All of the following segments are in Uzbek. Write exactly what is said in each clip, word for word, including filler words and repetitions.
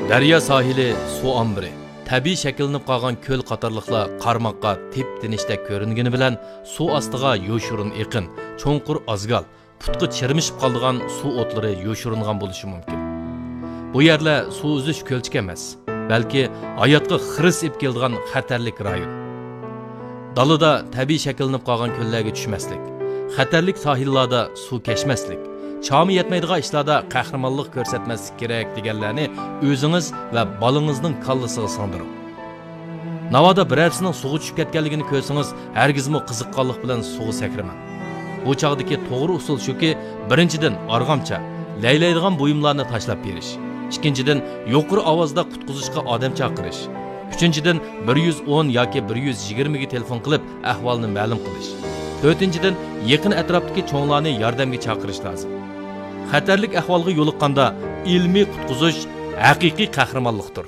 Daryo sohili suv ombiri. Tabiiy shakllanib qolgan ko'l qatorliqlar qarmoqqa tep-tinishda ko'ringani bilan suv ostiga yo'shurun eqin, cho'nqur azgal, putqi chirmishib qolgan suv o'tlari yo'shuringan bo'lishi mumkin. Bu yerlar suv uzish ko'lchik emas, balki hayotga xiris ib keladigan xatarlik rayon. Dalada tabiiy shakllanib qolgan ko'llarga tushmaslik, xatarlik sohillarda suv kechmaslik, chami yetmaydigan ishlarda qahramonlik ko'rsatmaslik kerak deganlarni o'zingiz va bolangizning kallasiga singdiring. Navoda birarsining suvga tushib ketganligini ko'rsangiz, hargizmi qiziqqanlik bilan suvga sakramang. Bu chog'dagi to'g'ri usul shuki, birinchidan arg'amcha, laylaydigan buyumlarni tashlab berish. Ikkinchidan yuqori ovozda qutqizishga odam chaqirish. Uchinchidan bir yuz o'n yoki bir yuz yigirma ga telefon qilib ahvolni ma'lum qilish. To'rtinchidan yaqin atrofdagi cho'nglarni yordamga chaqirish lozim. Xatarlik ahvolga yo'liqqanda ilmiy qutqizish haqiqiy qahramonlikdir.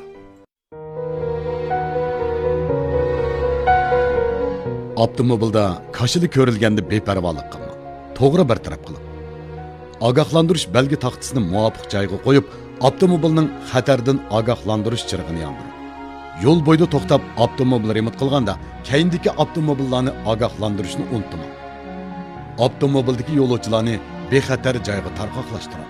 Avtomobilda kashili ko'rilganda beparvolik qilma. To'g'ri bartaraf qiling. Ogohlantirish belgi taxtasini muvofiq joyga qo'yib, avtomobilning xatardan ogohlantirish chirig'ini yondiring. Yo'l bo'yida to'xtab avtomobil remont qilganda, keyindagi avtomobillarni ogohlantirishni unutmang. Avtomobildagi yo'lovchilarni bexatar joyga tarqoqlashtiring.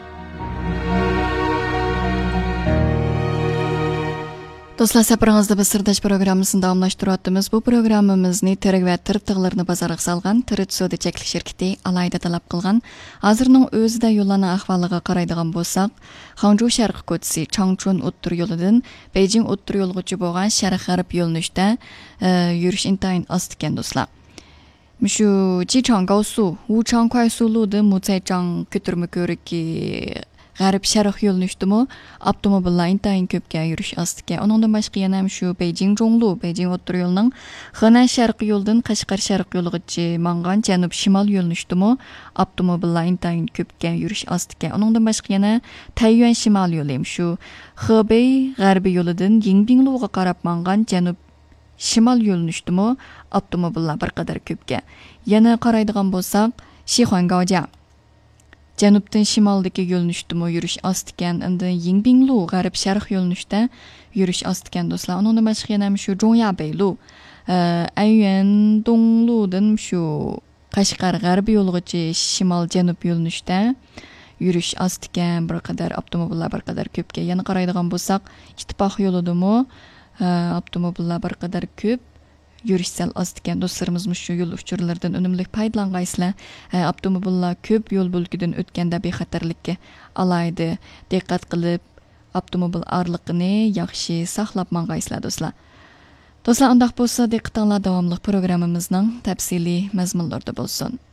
Do'stlar, safaringizda biz sirdash programmasini davomlashtiryapmiz. Bu programmamizni tirik va tirtiqlarni bozorga solgan Tirit Soda cheklik shirkati alayda talab qilgan. Hozirning o'zida yo'llarning ahvoliga qaraydigan bo'lsak, Hangzhou sharq ko'chasi Changchun o'ttir yo'lidan Beijing o'ttir yo'lgacha bo'lgan sharq-g'arb yo'nalishda yurish intayin ost ekan do'stlar. Shu Jichang Gaosu, Wuchang Kuaisu Luda Muzaijang ko'tirma ko'riki g'arb sharq yo'lnishdimi avtomobillar intayin ko'pga yurish ostiga. Uningdan boshqa yana shu Beijing Zhonglu, Beijing o'ttir yo'lining Henan sharq yo'lidan Qashqar sharq yo'ligacha mangan janub shimol yo'lnishdimi avtomobillar intayin ko'pga yurish ostiga. Uningdan boshqa yana Taiyuan shimol yo'li shu Hebei g'arbiy yo'lidan Yingbingluga qarab mangan janub shimol yo'lnishdimi avtomobillar bir qadar ko'pga. Yana qaraydigan bo'lsak, Shihuangaojia janubdan shimoldagi yo'lnishdimi yurish ost ekan. Endi Yingbinglu g'arb sharq yo'lnishda yurish ost ekan do'stlar. Undan boshqa yana shu Zhongyabeilu, Anyuan Dongludan shu Qashqar g'arbiy yo'lgacha shimol janub yo'lnishda yurish ost ekan. Bir qadar avtomobillar bir qadar ko'pga. Yana qaraydigan bo'lsak, Ittifoq yo'lidami avtomobillar bir qadar ko'p yurish sal ost ekan. Do'stlarimiz shu yo'l uchurlaridan unumli foydalangaysizlar. Avtomobillar ko'p yo'l bo'lkidan o'tganda bexatarlikka alaydi. Diqqat qilib, avtomobil orliqini yaxshi saqlab mangaysizlar do'stlar. Do'stlar, undaq bo'lsa, diqqatinglar davomli programmamizning tafsiliy mazmunlarida bo'lsin.